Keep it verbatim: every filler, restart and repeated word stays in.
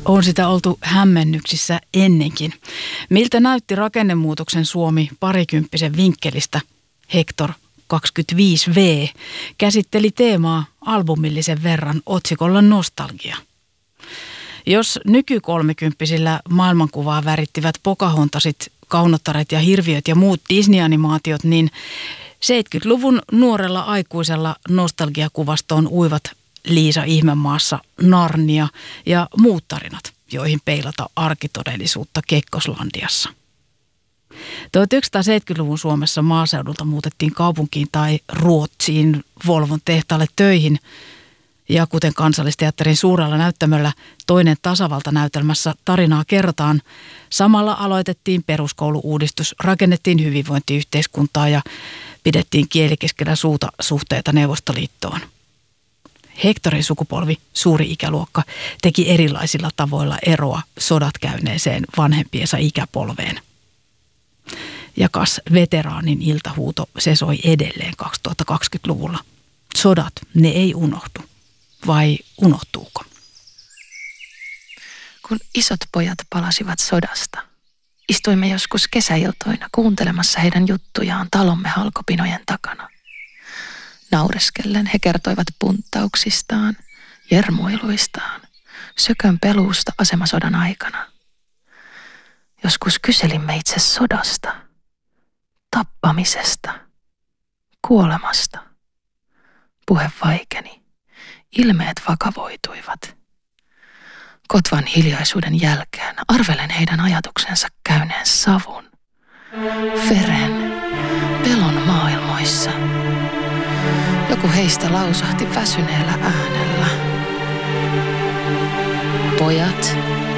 On sitä oltu hämmennyksissä ennenkin. Miltä näytti rakennemuutoksen Suomi parikymppisen vinkkelistä? Hector kaksikymmentäviisi V käsitteli teemaa albumillisen verran otsikolla Nostalgia. Jos nykykolmekymppisillä maailmankuvaa värittivät Pocahontasit, Kaunottaret ja Hirviöt ja muut Disney-animaatiot, niin seitsemänkymmentäluvun nuorella aikuisella nostalgiakuvastoon uivat Liisa Ihmemaassa, Narnia ja muut tarinat, joihin peilata arkitodellisuutta Kekkoslandiassa. tuhatyhdeksänsataaseitsemänkymmentäluvun Suomessa maaseudulta muutettiin kaupunkiin tai Ruotsiin Volvon tehtaalle töihin. Ja kuten Kansallisteatterin suurella näyttämöllä Toinen tasavalta-näytelmässä tarinaa kerrotaan, samalla aloitettiin peruskoulu-uudistus, rakennettiin hyvinvointiyhteiskuntaa ja pidettiin kieli keskellä suuta suhteita Neuvostoliittoon. Hectorin sukupolvi, suuri ikäluokka, teki erilaisilla tavoilla eroa sodat käyneeseen vanhempiensa ikäpolveen. Ja kas veteraanin iltahuuto se soi edelleen kaksituhattakaksikymmentäluvulla. Sodat, ne ei unohdu. Vai unohtuuko? Kun isot pojat palasivat sodasta, istuimme joskus kesäiltoina kuuntelemassa heidän juttujaan talomme halkopinojen takana. Naureskellen he kertoivat punttauksistaan, jermuiluistaan, sökön peluusta asemasodan aikana. Joskus kyselimme itse sodasta, tappamisesta, kuolemasta. Puhe vaikeni. Ilmeet vakavoituivat. Kotvan hiljaisuuden jälkeen arvelen heidän ajatuksensa käyneen savun, veren, pelon maailmoissa. Joku heistä lausahti väsyneellä äänellä. Pojat,